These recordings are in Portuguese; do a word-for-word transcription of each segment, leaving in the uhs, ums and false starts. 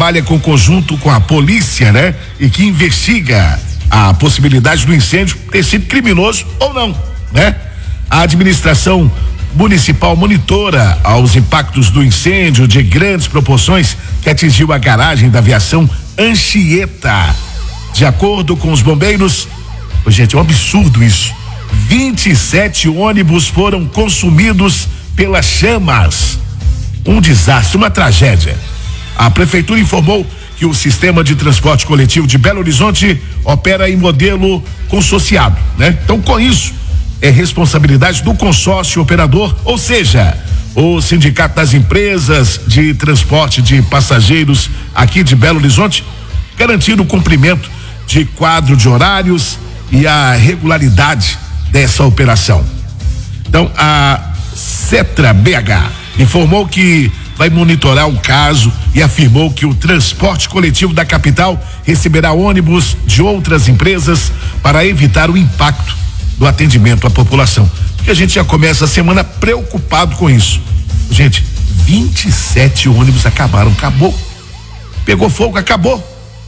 trabalha com conjunto com a polícia, né? E que investiga a possibilidade do incêndio ter sido criminoso ou não, né? A administração municipal monitora aos impactos do incêndio de grandes proporções que atingiu a garagem da aviação Anchieta. De acordo com os bombeiros, oh, gente, é um absurdo isso. vinte e sete ônibus foram consumidos pelas chamas. Um desastre, uma tragédia. A prefeitura informou que o sistema de transporte coletivo de Belo Horizonte opera em modelo consorciado, né? Então, com isso, é responsabilidade do consórcio operador, ou seja, o Sindicato das Empresas de Transporte de Passageiros aqui de Belo Horizonte, garantir o cumprimento de quadro de horários e a regularidade dessa operação. Então, a Cetra B H informou que vai monitorar o caso e afirmou que o transporte coletivo da capital receberá ônibus de outras empresas para evitar o impacto do atendimento à população. Porque a gente já começa a semana preocupado com isso. Gente, vinte e sete ônibus acabaram, acabou. Pegou fogo, acabou.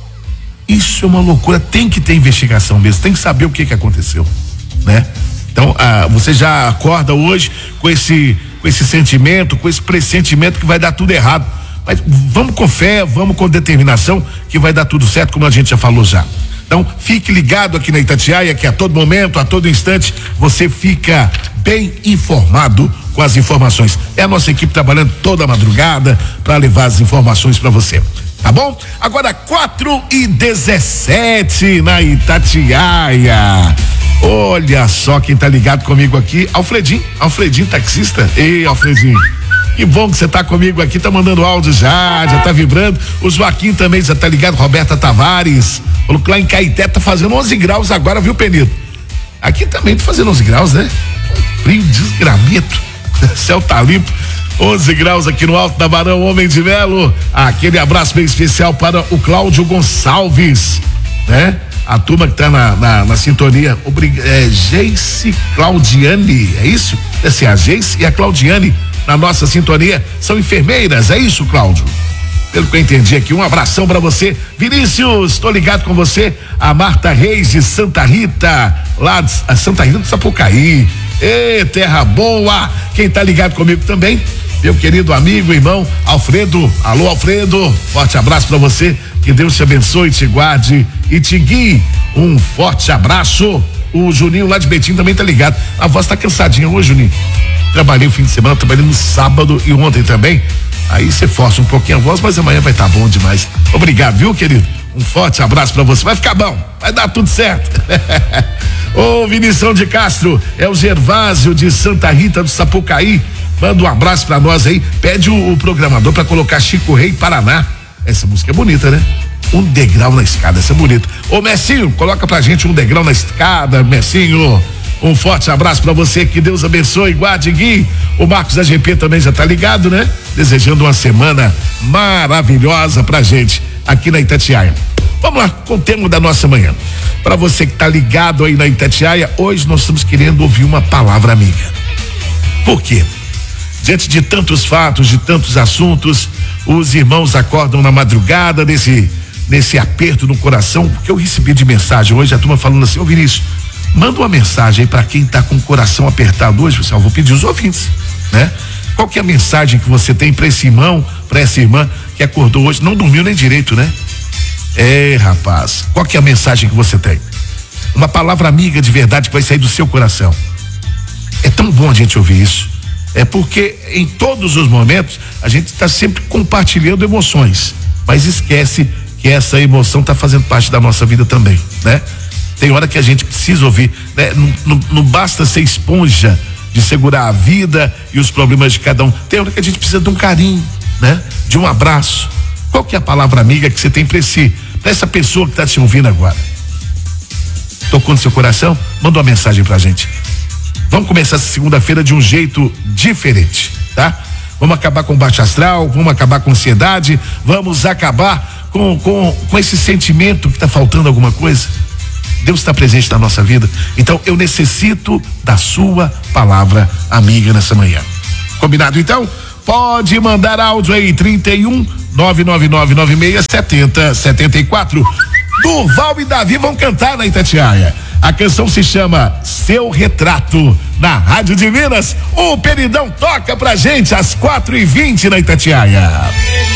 Isso é uma loucura, tem que ter investigação mesmo, tem que saber o que que aconteceu, né? Então, ah, você já acorda hoje com esse com esse sentimento, com esse pressentimento que vai dar tudo errado. Mas vamos com fé, vamos com determinação que vai dar tudo certo, como a gente já falou já. Então, fique ligado aqui na Itatiaia, que a todo momento, a todo instante, você fica bem informado com as informações. É a nossa equipe trabalhando toda a madrugada para levar as informações para você. Tá bom? Agora quatro e dezessete na Itatiaia. Olha só quem tá ligado comigo aqui, Alfredinho, Alfredinho taxista. Ei, Alfredinho, que bom que você tá comigo aqui, tá mandando áudio já, já tá vibrando. O Joaquim também já tá ligado, Roberta Tavares, falou que lá em Caeté tá fazendo onze graus agora, viu, Penito? Aqui também tá fazendo onze graus, né? Frio desgramento, céu tá limpo. onze graus aqui no Alto da Barão, Homem de Melo. Aquele abraço bem especial para o Cláudio Gonçalves, né? A turma que tá na, na, na sintonia, obrig... é Geice Claudiane, é isso? É assim, a Geice e a Claudiane na nossa sintonia são enfermeiras, é isso, Cláudio? Pelo que eu entendi aqui, um abração pra você. Vinícius, tô ligado com você. A Marta Reis de Santa Rita, lá de a Santa Rita do Sapucaí. Ê, terra boa! Quem tá ligado comigo também, meu querido amigo, irmão Alfredo. Alô, Alfredo, forte abraço pra você, que Deus te abençoe, te guarde e te guie. Um forte abraço. O Juninho lá de Betim também tá ligado. A voz tá cansadinha hoje, Juninho. Trabalhei o fim de semana, trabalhei no sábado e ontem também. Aí você força um pouquinho a voz, mas amanhã vai estar tá bom demais. Obrigado, viu, querido? Um forte abraço pra você. Vai ficar bom, vai dar tudo certo. Ô, Vinição de Castro, é o Gervásio de Santa Rita do Sapucaí. Manda um abraço pra nós aí. Pede o, o programador pra colocar Chico Rei Paraná. Essa música é bonita, né? Um degrau na escada, essa é bonita. Ô, Messinho, coloca pra gente um degrau na escada, Messinho. Um forte abraço pra você, que Deus abençoe, guarde, guie. O Marcos da G P também já tá ligado, né? Desejando uma semana maravilhosa pra gente aqui na Itatiaia. Vamos lá com o tema da nossa manhã. Pra você que tá ligado aí na Itatiaia, hoje nós estamos querendo ouvir uma palavra amiga. Por quê? Diante de tantos fatos, de tantos assuntos, os irmãos acordam na madrugada nesse, nesse aperto no coração, porque eu recebi de mensagem hoje, a turma falando assim, ô Vinícius, manda uma mensagem aí para quem tá com o coração apertado hoje, pessoal, vou pedir os ouvintes, né? Qual que é a mensagem que você tem para esse irmão, para essa irmã que acordou hoje, não dormiu nem direito, né? É, rapaz, qual que é a mensagem que você tem? Uma palavra amiga de verdade que vai sair do seu coração. É tão bom a gente ouvir isso. É porque em todos os momentos a gente está sempre compartilhando emoções, mas esquece que essa emoção está fazendo parte da nossa vida também, né? Tem hora que a gente precisa ouvir, né? Não, não, não basta ser esponja de segurar a vida e os problemas de cada um. Tem hora que a gente precisa de um carinho, né? De um abraço. Qual que é a palavra amiga que você tem para esse, para essa pessoa que está te ouvindo agora? Tocou no seu coração? Manda uma mensagem pra gente. Vamos começar essa segunda-feira de um jeito diferente, tá? Vamos acabar com o baixo astral, vamos acabar com a ansiedade, vamos acabar com, com, com esse sentimento que tá faltando alguma coisa. Deus está presente na nossa vida, então eu necessito da sua palavra amiga nessa manhã. Combinado então? Pode mandar áudio aí, trinta e um, nove nove nove nove seis, setenta, setenta e quatro. Durval e Davi vão cantar na Itatiaia. A canção se chama Seu Retrato, na Rádio de Minas. O Peridão toca pra gente às quatro e vinte na Itatiaia.